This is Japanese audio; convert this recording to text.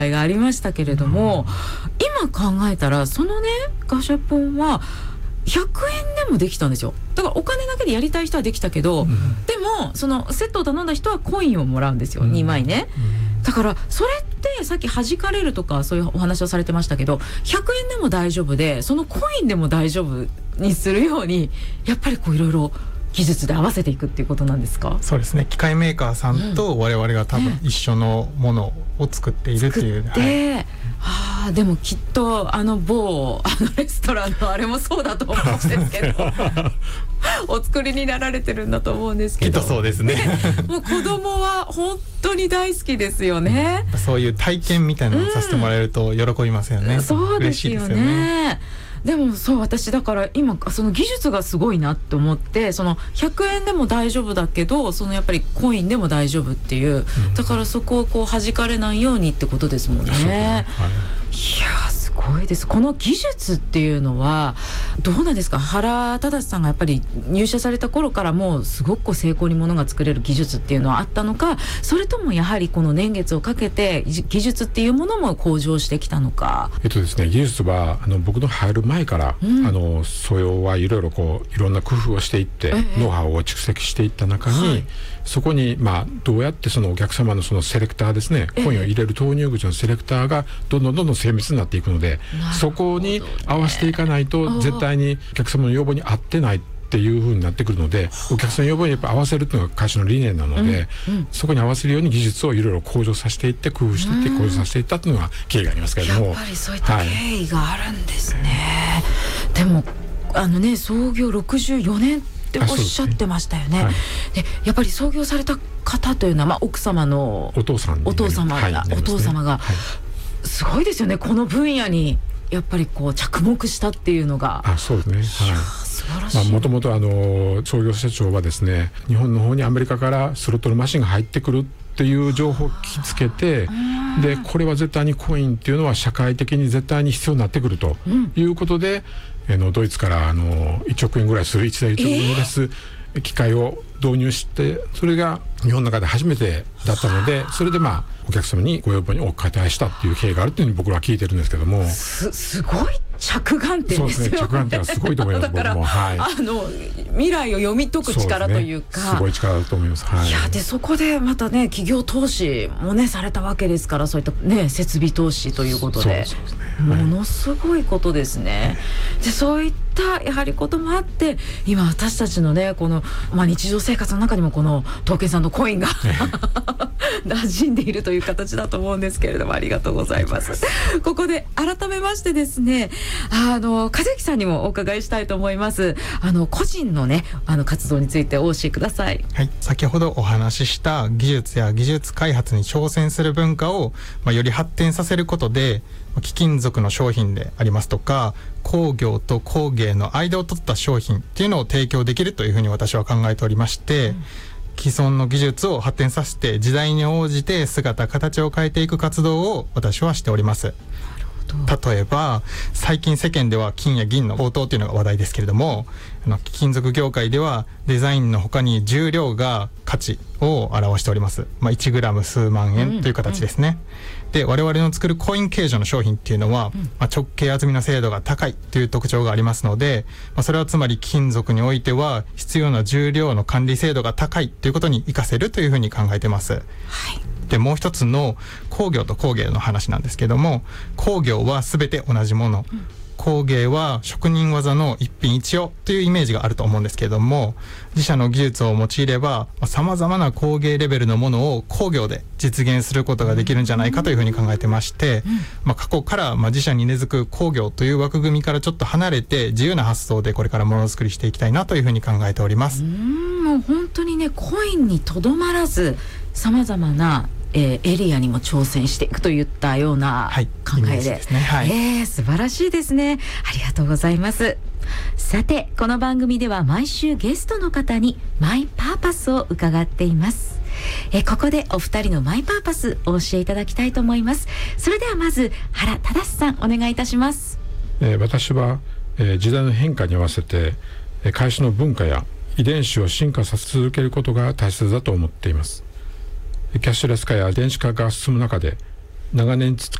がありましたけれども、今考えたらそのねガシャポンは100円でもできたんですよ。だからお金だけでやりたい人はできたけど、でもそのセットを頼んだ人はコインをもらうんですよ、2枚ね。だからそれってさっき弾かれるとかそういうお話をされてましたけど、100円でも大丈夫でそのコインでも大丈夫にするようにやっぱりこういろいろ技術で合わせていくっていうことなんですか？ そうですね、機械メーカーさんと我々が多分一緒のものを作っているっていう、 でもきっと某レストランのあれもそうだと思うんですけどお作りになられてるんだと思うんですけど、 きっとそうですねもう子供は本当に大好きですよね。 そういう体験みたいなのをさせてもらえると喜びますよね。 そうですよね。でもそう、私だから今その技術がすごいなって思って、その100円でも大丈夫だけどそのやっぱりコインでも大丈夫っていう、だからそこをこう弾かれないようにってことですもんね。いやすごいです。この技術っていうのはどうなんですか？原忠さんがやっぱり入社された頃からもうすごくこう精巧にものが作れる技術っていうのはあったのか、それともやはりこの年月をかけて技術っていうものも向上してきたのか。 ですね、技術は僕の入る前から、素養はいろいろこういろんな工夫をしていって、ノウハウを蓄積していった中に、そこにどうやってそのお客様のそのセレクターですね、コインを入れる投入口のセレクターがどんどん精密になっていくので、そこに合わせていかないと絶対にお客様の要望に合ってないっていう風になってくるので、お客さんの要望にやっぱ合わせるっていうのが会社の理念なので、そこに合わせるように技術をいろいろ向上させていって工夫していって向上させていったっていうのが経緯がありますけれども、 やっぱりそういった経緯があるんですね。でも創業64年っておっしゃってましたよね。でやっぱり創業された方というのは、奥様のお父様がすごいですよね。この分野にやっぱりこう着目したっていうのが。 そうですね。 素晴らしい。 もともと創業社長はですね、日本の方にアメリカからスロットルマシンが入ってくるっていう情報を聞きつけて、でこれは絶対にコインっていうのは社会的に絶対に必要になってくるということで、ドイツから1億円ぐらいする1台1億円ぐらいする機械を導入して、それが日本の中で初めてだったので、それでお客様にご要望にお答えしたっていう経緯があるっていうふうに僕らは聞いてるんですけども、 すごい着眼点ですよね。 そうですね、着眼点はすごいと思います。僕も未来を読み解く力というか、 すごい力だと思います。 でそこでまたね、企業投資もねされたわけですから、そういったね設備投資ということで、ものすごいことですね。でそういったやはりこともあって、今私たちのねこの、日常生活の中にもこの東健さんのコインが馴染んでいるという形だと思うんですけれども、ありがとうございます。ここで改めましてですね、和之さんにもお伺いしたいと思います。個人のね活動についてお教えください。 先ほどお話しした技術や技術開発に挑戦する文化を、より発展させることで、貴金属の商品でありますとか工業と工芸の間を取った商品っていうのを提供できるというふうに私は考えておりまして、既存の技術を発展させて時代に応じて姿形を変えていく活動を私はしております。例えば最近世間では金や銀の高騰というのが話題ですけれども、貴金属業界ではデザインの他に重量が価値を表しております。1グラム数万円という形ですね。で我々の作るコイン形状の商品っていうのは、直径厚みの精度が高いという特徴がありますので、それはつまり金属においては必要な重量の管理精度が高いということに活かせるというふうに考えています。でもう一つの工業と工芸の話なんですけども、工業は全て同じもの、工芸は職人技の一品一様というイメージがあると思うんですけれども、自社の技術を用いればさまざまな工芸レベルのものを工業で実現することができるんじゃないかというふうに考えてまして、過去から自社に根付く工業という枠組みからちょっと離れて自由な発想でこれからものづくりしていきたいなというふうに考えております。 もう本当にね、コインにとどまらずさまざまなエリアにも挑戦していくといったような考えで、素晴らしいですね。ありがとうございます。さてこの番組では毎週ゲストの方にマイパーパスを伺っています。ここでお二人のマイパーパスお教えいただきたいと思います。それではまず原忠さんお願いいたします。 私は、時代の変化に合わせて会社の文化や遺伝子を進化させ続けることが大切だと思っています。キャッシュレス化や電子化が進む中で長年